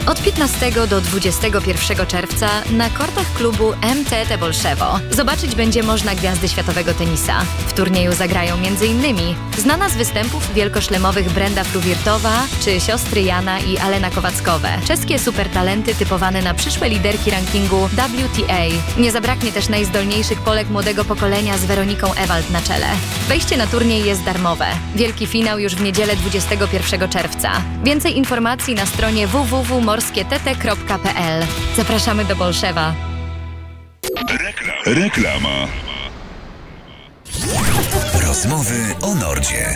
Od 15 do 21 czerwca na kortach klubu MTT Bolszewo zobaczyć będzie można gwiazdy światowego tenisa. W turnieju zagrają m.in. znana z występów wielkoszlemowych Brenda Fruwirtowa czy siostry Jana i Alena Kowackowe. Czeskie supertalenty typowane na przyszłe liderki rankingu WTA. Nie zabraknie też najzdolniejszych Polek młodego pokolenia z Weroniką Ewald na czele. Wejście na turniej jest darmowe. Wielki finał już w niedzielę 21 czerwca. Więcej informacji na stronie www.morskiett.pl. Zapraszamy do Bolszewa. Reklama. Rozmowy o Nordzie.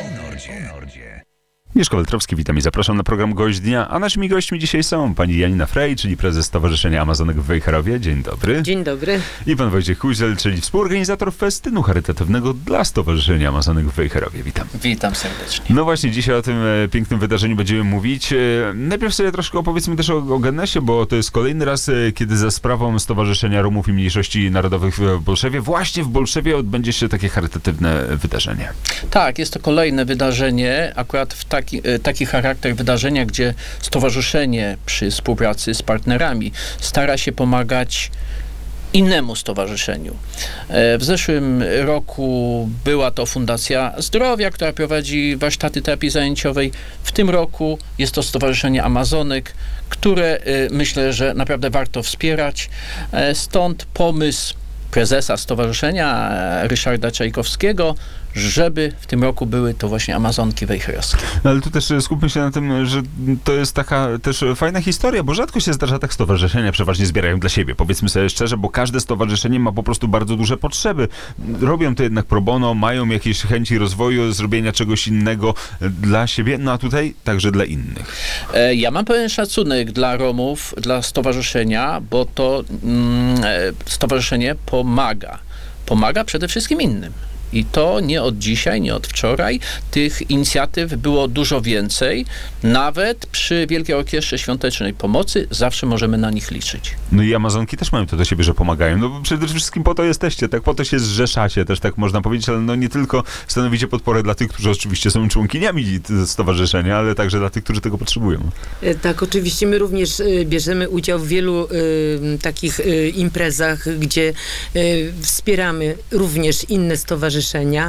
Mieszko Weltrowski, witam i zapraszam na program Gość Dnia, a naszymi gośćmi dzisiaj są pani Janina Frey, czyli prezes Stowarzyszenia Amazonek w Wejherowie. Dzień dobry. Dzień dobry. I pan Wojciech Kuźel, czyli współorganizator festynu charytatywnego dla Stowarzyszenia Amazonek w Wejherowie. Witam. Witam serdecznie. No właśnie, dzisiaj o tym pięknym wydarzeniu będziemy mówić. Najpierw sobie troszkę opowiedzmy też o Genesie, bo to jest kolejny raz, kiedy za sprawą Stowarzyszenia Romów i Mniejszości Narodowych w Bolszewie, właśnie w Bolszewie odbędzie się takie charytatywne wydarzenie. Tak, jest to kolejne wydarzenie, akurat w taki charakter wydarzenia, gdzie stowarzyszenie przy współpracy z partnerami stara się pomagać innemu stowarzyszeniu. W zeszłym roku była to Fundacja Zdrowia, która prowadzi warsztaty terapii zajęciowej. W tym roku jest to Stowarzyszenie Amazonek, które myślę, że naprawdę warto wspierać. Stąd pomysł prezesa stowarzyszenia Ryszarda Czajkowskiego, żeby w tym roku były to właśnie Amazonki wejherowskie. No ale tu też skupmy się na tym, że to jest taka też fajna historia, bo rzadko się zdarza tak, stowarzyszenia przeważnie zbierają dla siebie. Powiedzmy sobie szczerze, bo każde stowarzyszenie ma po prostu bardzo duże potrzeby. Robią to jednak pro bono, mają jakieś chęci rozwoju, zrobienia czegoś innego dla siebie, no a tutaj także dla innych. Ja mam pewien szacunek dla Romów, dla stowarzyszenia, bo to stowarzyszenie pomaga. Pomaga przede wszystkim innym. I to nie od dzisiaj, nie od wczoraj. Tych inicjatyw było dużo więcej. Nawet przy Wielkiej Orkiestrze Świątecznej Pomocy zawsze możemy na nich liczyć. No i Amazonki też mają to do siebie, że pomagają. No bo przede wszystkim po to jesteście, tak? Po to się zrzeszacie, też tak można powiedzieć, ale no nie tylko stanowicie podporę dla tych, którzy oczywiście są członkiniami stowarzyszenia, ale także dla tych, którzy tego potrzebują. Tak, oczywiście my również bierzemy udział w wielu takich imprezach, gdzie wspieramy również inne stowarzyszenia,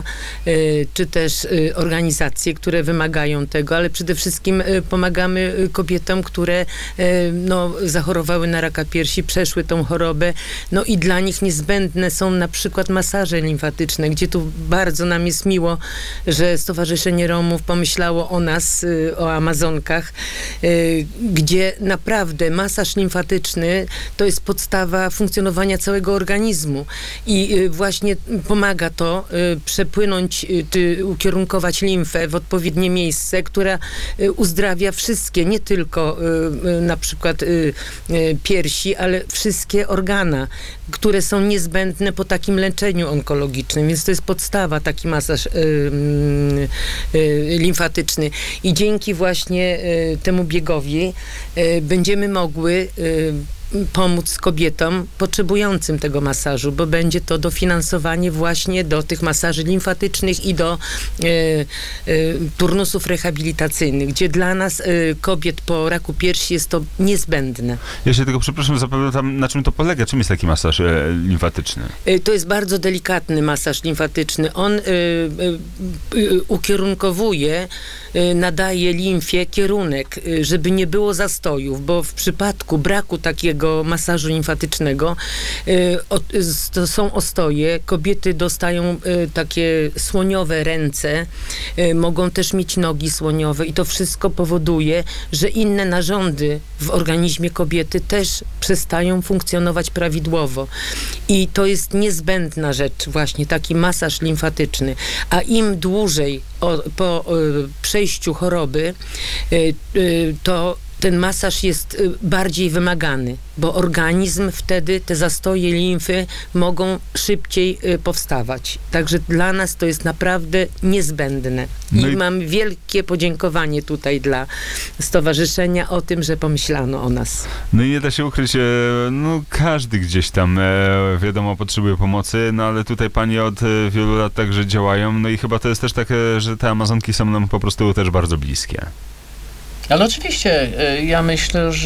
czy też organizacje, które wymagają tego, ale przede wszystkim pomagamy kobietom, które zachorowały na raka piersi, przeszły tą chorobę, no i dla nich niezbędne są na przykład masaże limfatyczne, gdzie tu bardzo nam jest miło, że Stowarzyszenie Romów pomyślało o nas, o Amazonkach, gdzie naprawdę masaż limfatyczny to jest podstawa funkcjonowania całego organizmu i właśnie pomaga to przepłynąć, czy ukierunkować limfę w odpowiednie miejsce, która uzdrawia wszystkie, nie tylko na przykład piersi, ale wszystkie organa, które są niezbędne po takim leczeniu onkologicznym, więc to jest podstawa, taki masaż limfatyczny. I dzięki właśnie temu biegowi będziemy mogły pomóc kobietom potrzebującym tego masażu, bo będzie to dofinansowanie właśnie do tych masaży limfatycznych i do turnusów rehabilitacyjnych, gdzie dla nas kobiet po raku piersi jest to niezbędne. Ja się tylko przepraszam, zapytam, na czym to polega? Czym jest taki masaż limfatyczny? To jest bardzo delikatny masaż limfatyczny. On ukierunkowuje, nadaje limfie kierunek, żeby nie było zastojów, bo w przypadku braku takiego masażu limfatycznego to są ostoje. Kobiety dostają takie słoniowe ręce, mogą też mieć nogi słoniowe i to wszystko powoduje, że inne narządy w organizmie kobiety też przestają funkcjonować prawidłowo. I to jest niezbędna rzecz, właśnie taki masaż limfatyczny. A im dłużej po przejściu choroby, to ten masaż jest bardziej wymagany, bo organizm wtedy, te zastoje limfy mogą szybciej powstawać. Także dla nas to jest naprawdę niezbędne. I mam wielkie podziękowanie tutaj dla stowarzyszenia o tym, że pomyślano o nas. No i nie da się ukryć, no każdy gdzieś tam wiadomo potrzebuje pomocy, no ale tutaj panie od wielu lat także działają, no i chyba to jest też tak, że te Amazonki są nam po prostu też bardzo bliskie. Ale oczywiście, ja myślę, że